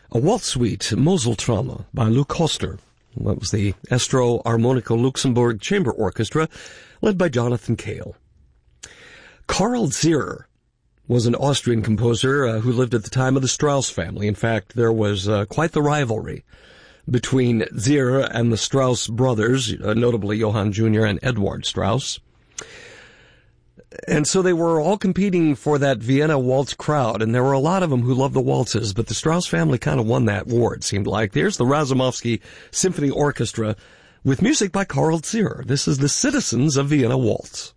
A Waltz Suite, Moseltrauma, by Luc Koster. That was the Estro Armonico Luxembourg Chamber Orchestra, led by Jonathan Cale. Karl Zierer was an Austrian composer who lived at the time of the Strauss family. In fact, there was quite the rivalry between Zierer and the Strauss brothers, notably Johann Jr. and Eduard Strauss. And so they were all competing for that Vienna waltz crowd, and there were a lot of them who loved the waltzes, but the Strauss family kind of won that war, it seemed like. There's the Razumovsky Symphony Orchestra with music by Karl Zierer. This is the Citizens of Vienna Waltz.